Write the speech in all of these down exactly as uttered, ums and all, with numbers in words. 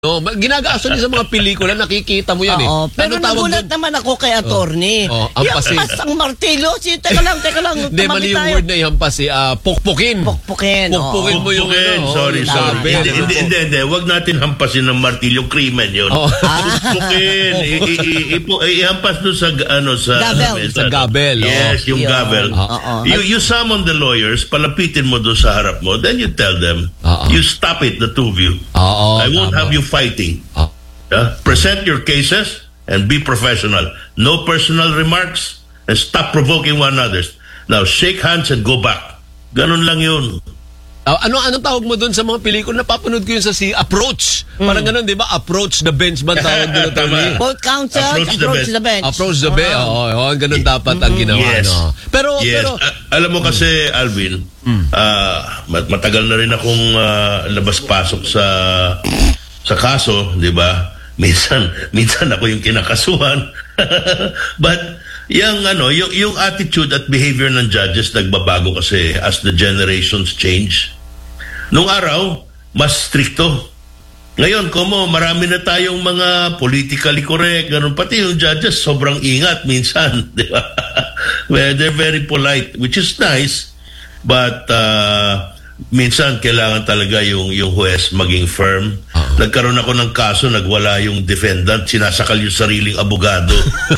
No, ginagaso niya sa mga pelikula, nakikita mo yan Oo, eh. pero ano nagulat naman ako kay attorney. Oh, oh, hampasin. Yung ang martilyo, si, teka lang, teka lang. Hindi, mali yung word na ihampas eh. Uh, pukpukin. Pukpukin. Pukpukin oo. mo yung Pukpukin, ano. sorry, oh, sorry. gabi, Hindi, ano hindi, po. hindi, hindi. Huwag natin hampasin ng martilyo, krimen yun. Oh. Pukpukin. I- i- i- ipo- Ihampas doon sa, ano, sa... Gavel. ano, Sa gavel, oh. Yes, yung Yun. gavel. Oo. You, you summon the lawyers, palapitin mo doon sa harap mo, then you tell them, Oo. you stop it, the two of you. Oo, I won't tama. have you fighting. Oh. Yeah? Present your cases and be professional. No personal remarks and stop provoking one another. Now, shake hands and go back. Ganun lang yun. Uh, ano anong tawag mo doon sa mga pelikula? Napapanood ko yun sa si Approach. Parang ganun, di ba? Approach the bench ba tawag doon? Tama. Both counsel, Approach approach, the the bench. Approach the bench. Oo, oh, ganun dapat ang ginawa. Yes. No? Pero, Yes. pero, A- alam mo kasi, Alvin, ah, mat- matagal na rin akong ah, labas-pasok sa sa kaso, di ba? Minsan, minsan ako yung kinakasuhan. But, yung, ano, yung, yung attitude at behavior ng judges nagbabago kasi as the generations change. Nung araw, mas stricto. Ngayon, como marami na tayong mga politically correct, ganun, pati yung judges sobrang ingat minsan, di ba? Well, they're very polite, which is nice, but uh, minsan kailangan talaga yung yung huwes maging firm. Uh-huh. Nagkaroon ako ng kaso, nagwala yung defendant, sinasakal yung sariling abogado.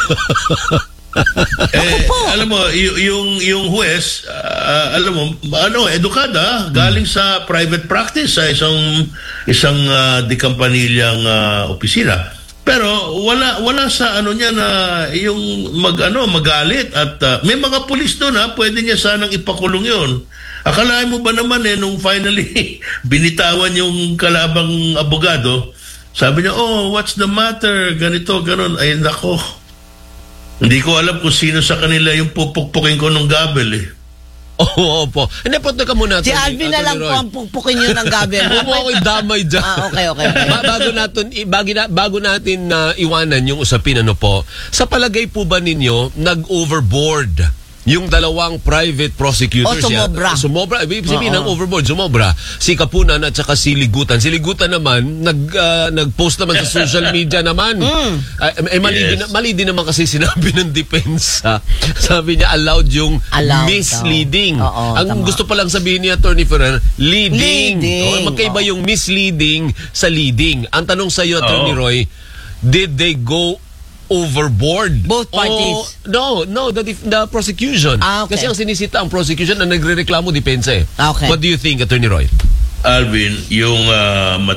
eh, alam mo, y- yung yung huwes, uh, alam mo, ano, edukada, galing sa private practice sa isang isang uh, dikampanilyang uh, opisina. Pero wala wala sa ano niya na yung mag ano magalit at uh, may mga pulis doon ha, pwede niya sanang ipakulong 'yon. Akalain mo ba naman eh nung finally binitawan yung kalabang abogado, sabi niya, "Oh, what's the matter? Ganito, ganon." Ay nako. Hindi ko alam kung sino sa kanila yung pupukpukin ko ng gabel eh. oo po. Hindi, punta ka muna. Si Tony- Alvin na Tony lang Roy. po ang pukpukin yun ng gabi. Huwag mo ako'y damay dyan. Ah, okay, okay. okay. Ba- bago natin i- bago, na, bago natin na iwanan yung usapin, ano po, sa palagay po ba ninyo nag-overboard yung dalawang private prosecutors? O, sumobra. Yan? Sumobra. Ibig sabihin ng Oo. overboard, sumobra. Si Kapunan at saka si Ligutan. Si Ligutan naman, nag, ah, nag-post naman sa social media naman. Ah, eh, mali, Yes. din, mali din naman kasi sinabi ng depensa. Sabi niya, allowed yung Allowed misleading. daw. Oo, Ang tama. gusto palang sabihin ni Attorney Ferrer, leading. Leading. O, magkaiba Oo. yung misleading sa leading. Ang tanong sa iyo, Attorney Oo. Roy, did they go overboard? Both parties? O, no, no, the, def- the prosecution. Ah, okay. Kasi ang sinisita ang prosecution na nagre-reklamo depensa eh. Ah, okay. What do you think, Attorney Roy? Alvin, yung uh,